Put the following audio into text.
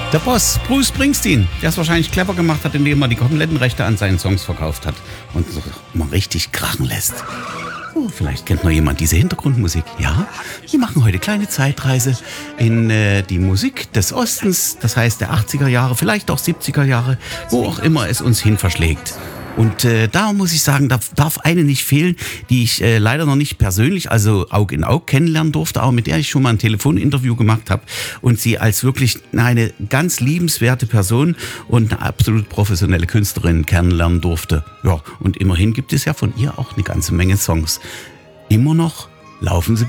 Der Boss, Bruce Springsteen, der es wahrscheinlich clever gemacht hat, indem er die kompletten Rechte an seinen Songs verkauft hat und so mal richtig krachen lässt. Oh, vielleicht kennt noch jemand diese Hintergrundmusik. Ja, wir machen heute kleine Zeitreise in die Musik des Ostens, das heißt der 80er Jahre, vielleicht auch 70er Jahre, wo auch immer es uns hin verschlägt. Und da muss ich sagen, darf eine nicht fehlen, die ich leider noch nicht persönlich, also Aug in Aug kennenlernen durfte, aber mit der ich schon mal ein Telefoninterview gemacht habe und sie als wirklich eine ganz liebenswerte Person und eine absolut professionelle Künstlerin kennenlernen durfte. Ja, und immerhin gibt es ja von ihr auch eine ganze Menge Songs. Immer noch laufen sie